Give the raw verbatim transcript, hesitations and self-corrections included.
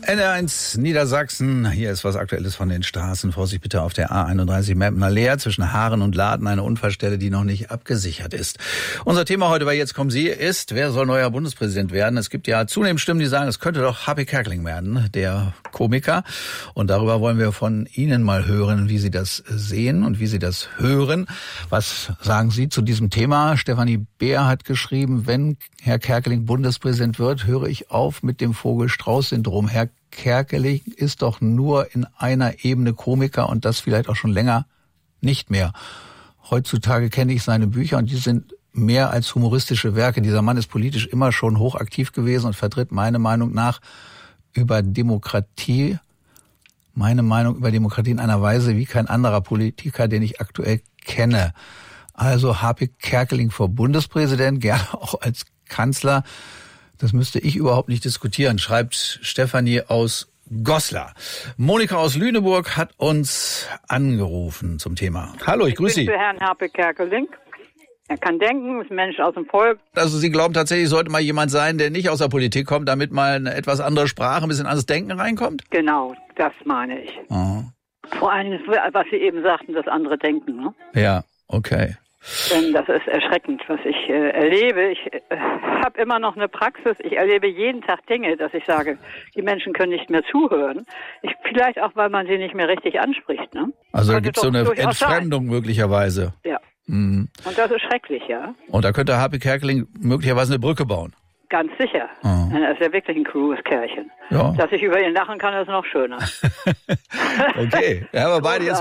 N R eins Niedersachsen, hier ist was Aktuelles von den Straßen. Vorsicht bitte auf der A einunddreißig Mettner Leer zwischen Haaren und Laden, eine Unfallstelle, die noch nicht abgesichert ist. Unser Thema heute bei Jetzt kommen Sie ist, wer soll neuer Bundespräsident werden? Es gibt ja zunehmend Stimmen, die sagen, es könnte doch Happy Kerkeling werden, der Komiker. Und darüber wollen wir von Ihnen mal hören, wie Sie das sehen und wie Sie das hören. Was sagen Sie zu diesem Thema? Stefanie Beer hat geschrieben, wenn Herr Kerkeling Bundespräsident wird, höre ich auf mit dem Vogel-Strauß-Syndrom. Herr Kerkeling ist doch nur in einer Ebene Komiker und das vielleicht auch schon länger nicht mehr. Heutzutage kenne ich seine Bücher und die sind mehr als humoristische Werke. Dieser Mann ist politisch immer schon hochaktiv gewesen und vertritt meine Meinung nach über Demokratie, meine Meinung über Demokratie in einer Weise wie kein anderer Politiker, den ich aktuell kenne. Also H P Kerkeling vor Bundespräsident, gerne auch als Kanzler. Das müsste ich überhaupt nicht diskutieren, schreibt Stefanie aus Goslar. Monika aus Lüneburg hat uns angerufen zum Thema. Hallo, ich grüße Sie. Ich bin für Herrn H P Kerkeling. Er kann denken, ist ein Mensch aus dem Volk. Also Sie glauben tatsächlich, sollte mal jemand sein, der nicht aus der Politik kommt, damit mal eine etwas andere Sprache, ein bisschen anderes Denken reinkommt? Genau, das meine ich. Oh. Vor allem, was Sie eben sagten, das andere Denken. Ne? Ja, okay. Denn das ist erschreckend, was ich äh, erlebe. Ich äh, habe immer noch eine Praxis. Ich erlebe jeden Tag Dinge, dass ich sage, die Menschen können nicht mehr zuhören. Ich, vielleicht auch, weil man sie nicht mehr richtig anspricht. Ne? Also da gibt es so eine Entfremdung sein. Möglicherweise. Ja. Mhm. Und das ist schrecklich, ja. Und da könnte H P Kerkeling möglicherweise eine Brücke bauen. Ganz sicher. Oh. Er ist ja wirklich ein cooles Kerlchen. Ja. Dass ich über ihn lachen kann, ist noch schöner. Okay, ja, aber beide jetzt